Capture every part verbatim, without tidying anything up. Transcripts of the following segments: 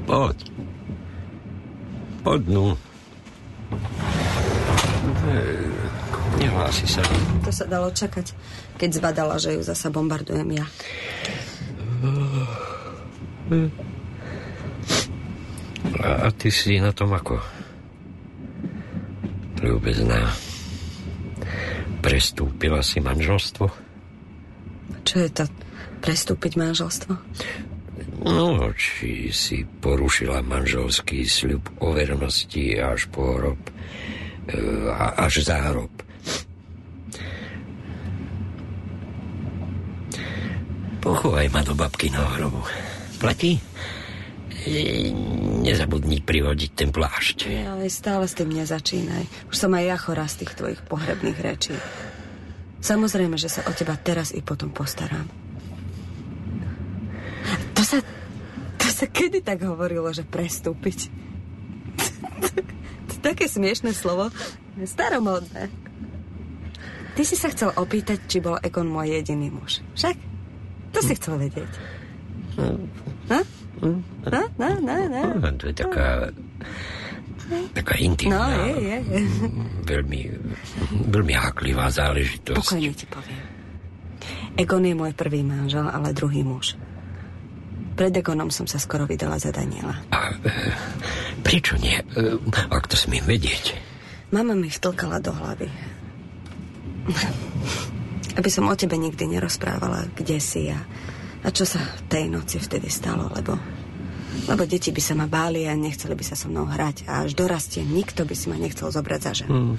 Poď. Poď, no. Nehlási sa. To sa dalo čakať, keď zbadala, že ju zasa bombardujem ja. A ty si na tom ako? Ľúbezná. Prestúpila si manželstvo? Čo je to? Prestúpiť manželstvo? No, či si porušila manželský sľub o vernosti až po hrob, až za hrob. Pochovaj ma do babkyného hrobu. Platí? Nezabudni prihodiť ten plášť. Ja, ale stále s tým nezačínaj. Už som aj ja chorá z tých tvojich pohrebných rečí. Samozrejme, že sa o teba teraz i potom postaram. To sa... To sa kedy tak hovorilo, že prestúpiť? To je také smiešné slovo. Staromódne. Ty si sa chcel opýtať, či bol Egon môj jediný muž. Však? To si chcel vedieť. Ha? No, no, no, no. To je taká... Taká intimná. No, je, je. Veľmi... Veľmi háklivá záležitosť. Pokojne ti poviem. Egon je môj prvý manžel, ale druhý muž. Pred Egonom som sa skoro vydala za Daniela. A e, prečo nie? E, ak to smiem vedieť. Mama mi vtlkala do hlavy. Aby som o tebe nikdy nerozprávala, kde si a, a čo sa tej noci vtedy stalo, lebo, lebo deti by sa ma báli a nechceli by sa so mnou hrať a až dorastiem, nikto by si ma nechcel zobrať za ženu. Hmm.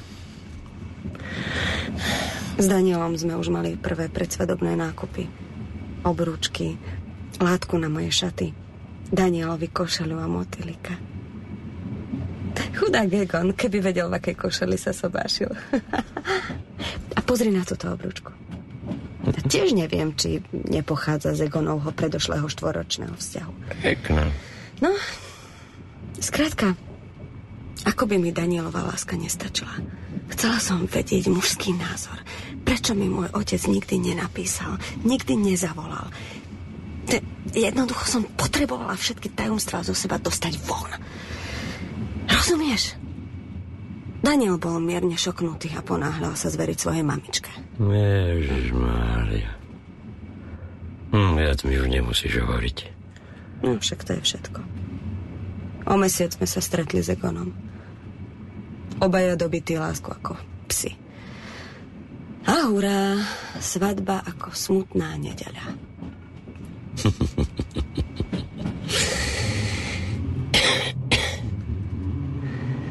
S Danielom sme už mali prvé predsvadobné nákupy. Obrúčky, látku na moje šaty, Danielovi košelu a motýlika. Chudák Egon, keby vedel, v akej košeli sa sobášil. A pozri na túto obrúčku. A tiež neviem, či nepochádza z Egonovho predošlého štvoročného vzťahu. Pekná. No, skrátka, ako by mi Danielová láska nestačila. Chcela som vedieť mužský názor. Prečo mi môj otec nikdy nenapísal, nikdy nezavolal. Te, jednoducho som potrebovala všetky tajomstvá zo seba dostať von. Rozumieš? Daniel bol mierne šoknutý a ponáhľal sa zveriť svojej mamičke. Ježišmária. Hm, viac mi už nemusíš hovoriť. No, však to je všetko. O mesiac sme sa stretli s Egonom. Obaja dobití lásku ako psi. A hurá, svadba ako smutná nedeľa.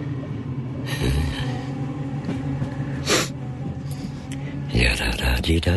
Ja, da, da, di, da.